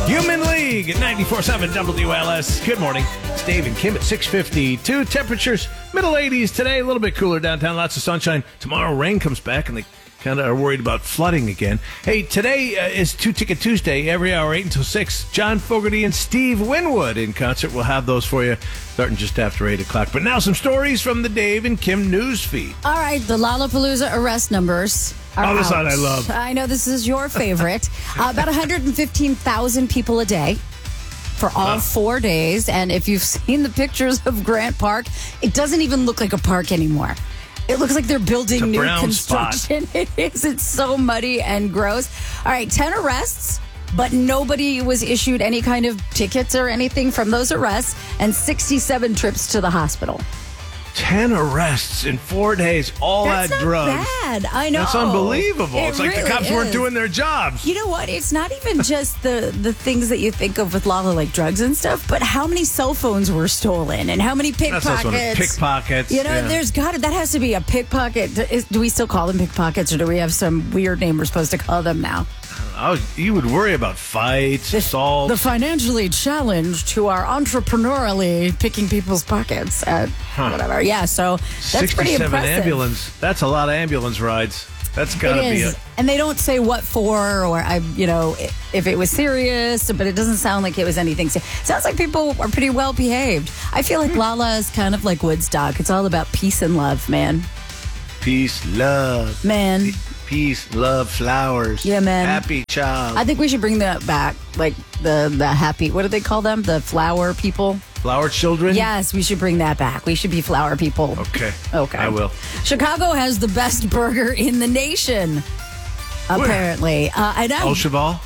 Human League at 94.7 WLS. Good morning. It's Dave and Kim at 6:52. Temperatures, middle 80s today. A little bit cooler downtown. Lots of sunshine. Tomorrow, rain comes back, and they kind of are worried about flooding again. Hey, today is Two Ticket Tuesday. Every hour, 8 until 6. John Fogerty and Steve Winwood in concert. We'll have those for you starting just after 8 o'clock. But now some stories from the Dave and Kim news feed. All right, the Lollapalooza arrest numbers are this out. one I love. I know this is your favorite. About 115,000 people a day for all 4 days. And if you've seen the pictures of Grant Park, it doesn't even look like a park anymore. It looks like they're building new construction. It is. It's so muddy and gross. All right, 10 arrests, but nobody was issued any kind of tickets or anything from those arrests, and 67 trips to the hospital. 10 arrests in 4 days, all That's that not drugs. bad. I know. That's unbelievable. It's like really the cops weren't is. doing their jobs. You know what? It's not even just the things that you think of with Lala, like drugs and stuff, but how many cell phones were stolen and how many pickpockets. Pickpockets. You know, that has to be a pickpocket. Do we still call them pickpockets, or do we have some weird name we're supposed to call them now? You would worry about fights, assaults. The financially challenged who are entrepreneurially picking people's pockets at whatever. Yeah, so that's pretty 67 impressive. ambulance. That's a lot of ambulance rides. That's got to be it. And they don't say what for, or if it was serious, but it doesn't sound like it was anything. Sounds like people are pretty well behaved. I feel like Lala is kind of like Woodstock. It's all about peace and love, man. Peace, love. Man. Peace, love, flowers. Yeah, man. Happy child. I think we should bring that back, like the happy, what do they call them? The flower people? Flower children? Yes, we should bring that back. We should be flower people. Okay. Okay. I will. Chicago has the best burger in the nation, apparently. Au Cheval?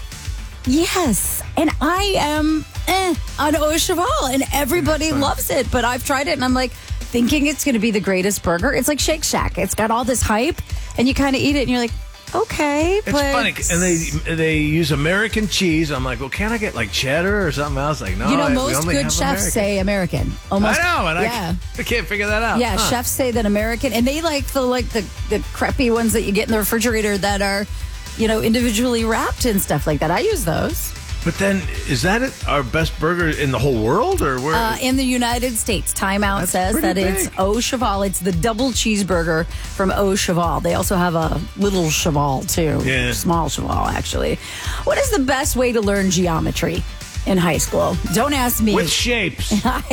Yes. And I am on Au Cheval, and everybody loves it. But I've tried it, and I'm like, thinking it's going to be the greatest burger. It's like Shake Shack. It's got all this hype, and you kind of eat it, and you're like, okay. It's funny, and they use American cheese. I'm like, well, can't I get like cheddar or something else? Like, no. You know, most good chefs say American. Almost. I know, and I can't figure that out. Yeah, chefs say that American, and they like the crappy ones that you get in the refrigerator that are, individually wrapped and stuff like that. I use those. But then, is that our best burger in the whole world, or where? In the United States, Time Out says that it's Au Cheval. It's the double cheeseburger from Au Cheval. They also have a little Cheval too, small Cheval actually. What is the best way to learn geometry in high school? Don't ask me. With shapes. I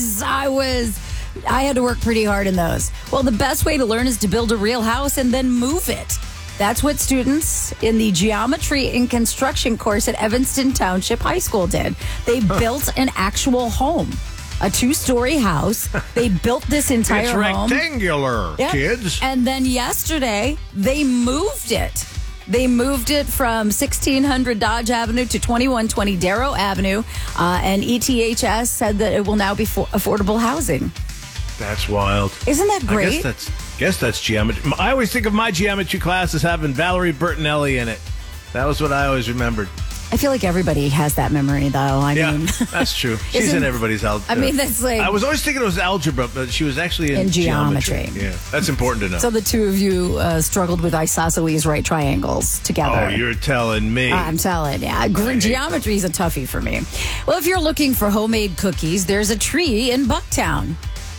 had to work pretty hard in those. Well, the best way to learn is to build a real house and then move it. That's what students in the Geometry and Construction course at Evanston Township High School did. They built an actual home, a 2-story house. They built this entire home. It's rectangular, kids. And then yesterday, they moved it. They moved it from 1600 Dodge Avenue to 2120 Darrow Avenue. And ETHS said that it will now be affordable housing. That's wild. Isn't that great? I guess that's geometry. I always think of my geometry class as having Valerie Bertinelli in it. That was what I always remembered. I feel like everybody has that memory, though. I mean, that's true. She's in everybody's algebra. I mean, that's like... I was always thinking it was algebra, but she was actually in geometry. Yeah, that's important to know. So the two of you struggled with isosceles right triangles together. Oh, you're telling me. I'm telling you. Geometry is a toughie for me. Well, if you're looking for homemade cookies, there's a tree in Bucktown.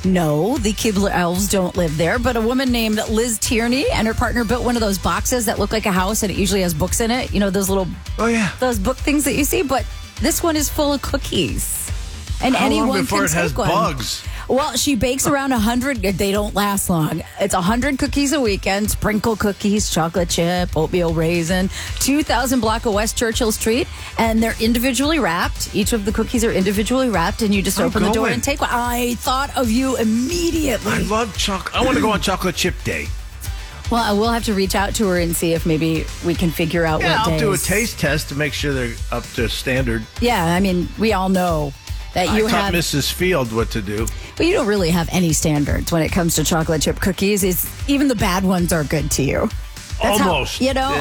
No, the Kibler elves don't live there, but a woman named Liz Tierney and her partner built one of those boxes that look like a house, and it usually has books in it. You know, those little those book things that you see, but this one is full of cookies. And How anyone long before can it has take one. bugs? Well, she bakes around 100. They don't last long. It's 100 cookies a weekend, sprinkle cookies, chocolate chip, oatmeal raisin, 2000 block of West Churchill Street, and they're individually wrapped. Each of the cookies are individually wrapped, and you just open the door and take one. I thought of you immediately. I love chocolate. I want to go on chocolate chip day. Well, we'll have to reach out to her and see if maybe we can figure out what days. I'll do a taste test to make sure they're up to standard. Yeah, I mean, we all know that you taught Mrs. Field what to do. Well, you don't really have any standards when it comes to chocolate chip cookies. Even the bad ones are good to you. That's almost.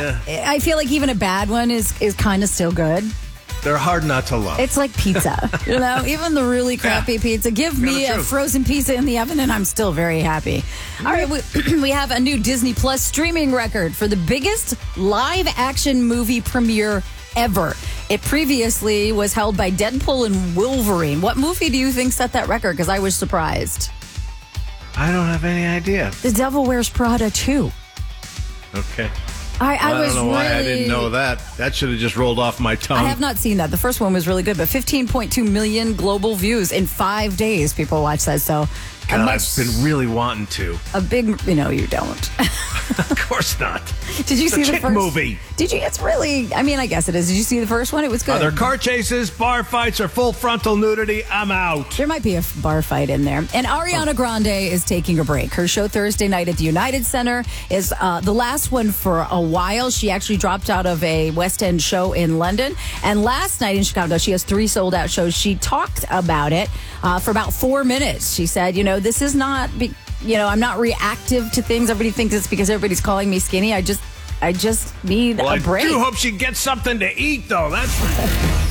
I feel like even a bad one is kind of still good. They're hard not to love. It's like pizza. Even the really crappy pizza. Give me a frozen pizza in the oven and I'm still very happy. All right, we have a new Disney Plus streaming record for the biggest live action movie premiere ever. It previously was held by Deadpool and Wolverine. What movie do you think set that record? Because I was surprised. I don't have any idea. The Devil Wears Prada 2. Okay. I was don't know why I really- didn't know that. That should have just rolled off my tongue. I have not seen that. The first one was really good, but 15.2 million global views in 5 days. People watch that, so God, I've been really wanting to. a big. You don't. Of course not. Did you It's see a the kid first movie? Did you? It's really. I mean, I guess it is. Did you see the first one? It was good. Are there car chases, bar fights, or full frontal nudity? I'm out. There might be a bar fight in there. And Ariana Grande is taking a break. Her show Thursday night at the United Center is the last one for a while. She actually dropped out of a West End show in London. And last night in Chicago, she has 3 sold-out shows. She talked about it for about 4 minutes. She said, this is not... I'm not reactive to things. Everybody thinks it's because everybody's calling me skinny. I just need a break. I do hope she gets something to eat, though. That's for